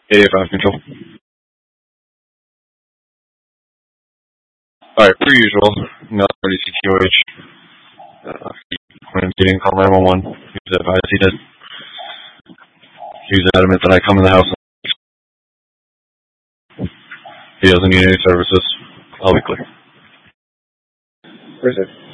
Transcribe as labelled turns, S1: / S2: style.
S1: 85 control. Alright, per usual, not 30 CTOH. When he didn't call 911, he was advised he did. He was adamant that I come in the house. He doesn't need any services. I'll be clear.
S2: Where's it?